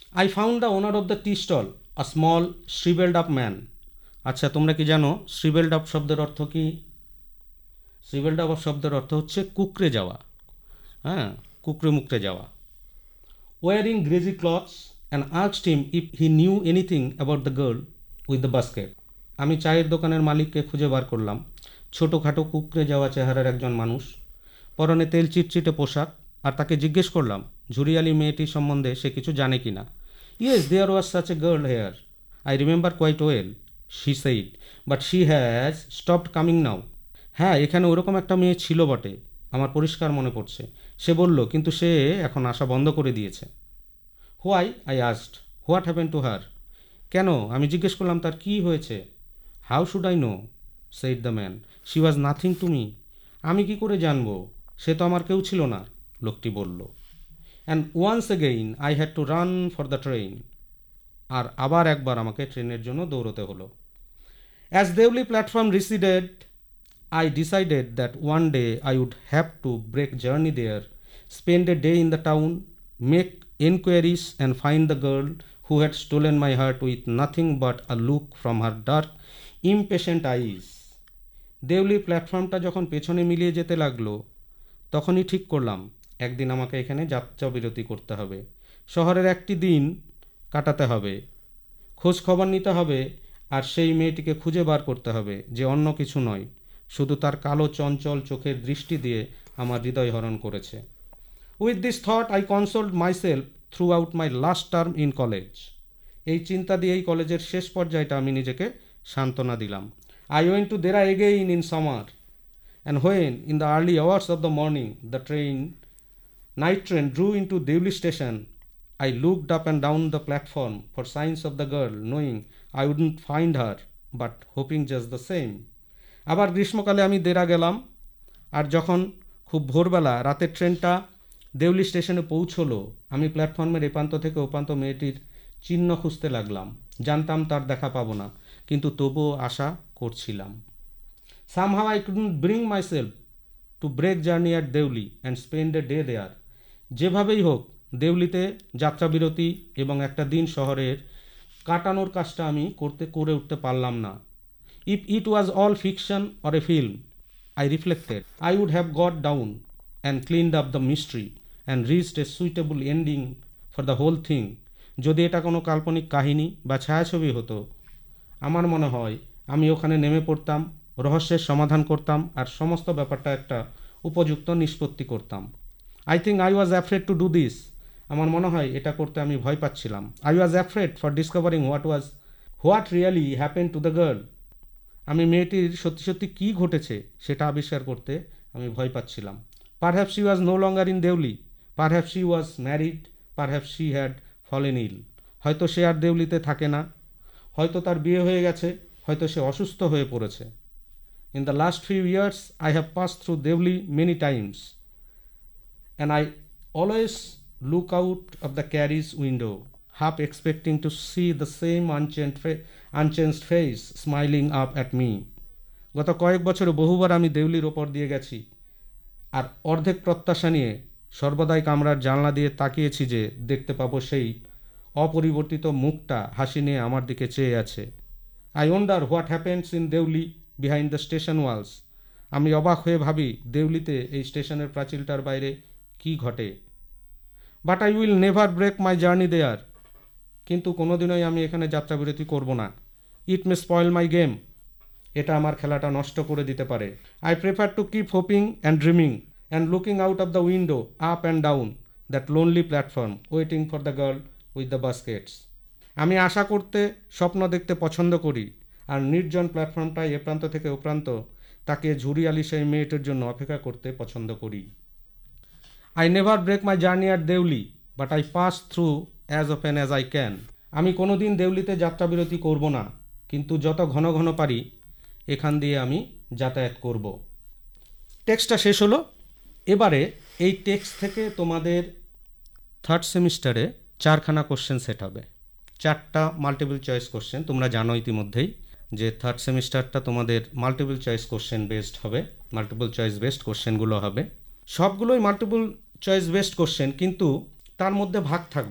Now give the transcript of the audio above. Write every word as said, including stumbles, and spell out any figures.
I found the owner of the tea stall a small শ্রিভেলড up man. আচ্ছা, তোমরা কি জানো শ্রিভেলড আপ শব্দের অর্থ কি? শ্রিভেলড আপ শব্দের অর্থ হচ্ছে কুকড়ে যাওয়া, হ্যাঁ, কুকড়ে মুকড়ে যাওয়া। Wiring গ্রেজি clothes and asked him if he knew anything about the girl with the basket. আমি চায়ের দোকানের মালিককে খুঁজে বার করলাম, ছোটোখাটো কুকড়ে যাওয়া চেহারার একজন মানুষ, পরনে তেল চিটচিটে পোশাক, আর তাকে জিজ্ঞেস করলাম ঝুরিয়ালি মেয়েটি সম্বন্ধে সে কিছু জানে কি না। Yes, there was such a girl hair, I remember quite well, she said, but she has stopped coming now. হ্যাঁ, এখানে ওরকম একটা মেয়ে ছিল বটে, আমার পরিষ্কার মনে পড়ছে, সে বলল, কিন্তু সে এখন আসা বন্ধ করে দিয়েছে। Why, I asked, what happen to her? কেন? আমি জিজ্ঞেস করলাম তার কী হয়েছে। How should I know, said the man, she was nothing to me. আমি কি করে জানবো, সে তো আমার কেউ ছিল না, লোকটি বলল। And once again I had to run for the train. আর আবার একবার আমাকে ট্রেনের জন্য দৌড়তে হলো। As Deuli platform রিসিডেড, I decided that one day I would have to break journey there, spend a day in the town, make enquiries and find the girl who had stolen my heart with nothing but a look from her dark, impatient eyes. Deuli প্ল্যাটফর্মটা যখন পেছনে মিলিয়ে যেতে লাগলো, তখনই ঠিক করলাম একদিন আমাকে এখানে যাত্রা বিরতি করতে হবে, শহরের একটি দিন কাটাতে হবে, খোঁজ খবর নিতে হবে, আর সেই মেয়েটিকে খুঁজে বার করতে হবে যে অন্য কিছু নয়, শুধু তার কালো চঞ্চল চোখের দৃষ্টি দিয়ে আমার হৃদয় হরণ করেছে। With this thought I কনসোল্ড myself through out my last term in college. এই চিন্তা দিয়েই কলেজের শেষ পর্যায়টা আমি নিজেকে সান্ত্বনা দিলাম। I went to দেরা again in summer, and when in the early hours of the morning the train night train ড্রু into Deuli station, I looked up and down the platform for signs of the girl, knowing I wouldn't find her, but hoping just the same. আবার গ্রীষ্মকালে আমি দেরা গেলাম, আর যখন খুব ভোরবেলা রাতের ট্রেনটা দেউলি স্টেশনে পৌঁছলো, আমি প্ল্যাটফর্মের এপান্ত থেকে ওপান্ত মেয়েটির চিহ্ন খুঁজতে লাগলাম। জানতাম তার দেখা পাবো না, কিন্তু তবুও আশা করছিলাম। Somehow I couldn't bring myself to break journey at Deuli and spend a day there. যেভাবেই হোক দেউলিতে যাত্রাবিরতি এবং একটা দিন শহরের কাটানোর কাজটা আমি করতে করে উঠতে পারলাম না। If it was all fiction or a film, I reflected, I would have got down and cleaned up the mystery and reached a suitable ending for the whole thing. যদি এটা কোনো কাল্পনিক কাহিনী বা ছায়াছবি হতো, আমার মনে হয় আমি ওখানে নেমে পড়তাম, রহস্যের সমাধান করতাম, আর সমস্ত ব্যাপারটা একটা উপযুক্ত নিষ্পত্তি করতাম। I think I was afraid to do this. আমার মনে হয় এটা করতে আমি ভয় পাচ্ছিলাম। I was afraid for discovering what was what really happen to the girl. আমি মেয়েটির সত্যি সত্যি কী ঘটেছে সেটা আবিষ্কার করতে আমি ভয় পাচ্ছিলাম। Perhaps she was no longer in Deuli, perhaps she was married, perhaps she had fallen ইল। হয়তো সে আর দেউলিতে থাকে না, হয়তো তার বিয়ে হয়ে গেছে, হয়তো সে অসুস্থ হয়ে পড়েছে। In the last few years I have pass through Deuli many Times, and I always look out of the carriage window, half expecting to see the same unchanged, fa- unchanged face smiling up at me. গত কয়েক বছরে বহুবার আমি দেউলির ওপর দিয়ে গেছি, আর অর্ধেক প্রত্যাশা নিয়ে সর্বদাই কামরার জানলা দিয়ে তাকিয়েছি যে দেখতে পাবো সেই অপরিবর্তিত মুখটা হাসি নিয়ে আমার দিকে চেয়ে আছে। I wonder what happens in Deuli behind the station Waals. আমি অবাক হয়ে ভাবি দেউলিতে এই স্টেশনের প্রাচীরটার বাইরে কি ঘটে। But I will never break my journey দেয়ার। কিন্তু কোনোদিনই আমি এখানে যাত্রাবিরতি করব না। ইট মে স্পয়েল মাই গেম। এটা আমার খেলাটা নষ্ট করে দিতে পারে। I prefer to keep hoping and dreaming and looking out of the window up and down that lonely platform waiting for the girl with the baskets. আমি আশা করতে, স্বপ্ন দেখতে পছন্দ করি, আর নির্জন প্ল্যাটফর্মটায় এ প্রান্ত থেকে ও প্রান্ত তাকে ঝুরিয়ালি সেই মেয়েটির জন্য অপেক্ষা করতে পছন্দ করি। I never break my journey at Deuli, but I pass through as often as I can. আমি কোনো দিন দেউলিতে যাত্রাবিরতি করব না, কিন্তু যত ঘন ঘন পারি এখান দিয়ে আমি যাতায়াত করব। টেক্সটটা শেষ হলো। এবারে এই টেক্সট থেকে তোমাদের থার্ড সেমিস্টারে চারখানা কোশ্চেন সেট হবে, চারটা মাল্টিপল চয়েস কোশ্চেন। তোমরা জানো ইতিমধ্যেই যে থার্ড সেমিস্টারটা তোমাদের মাল্টিপল চয়েস কোশ্চেন বেসড হবে, মাল্টিপল চয়েস বেসড কোশ্চেনগুলো হবে। সবগুলোই মাল্টিপল চয়েস বেসড কোশ্চেন, কিন্তু তার মধ্যে ভাগ থাকবে।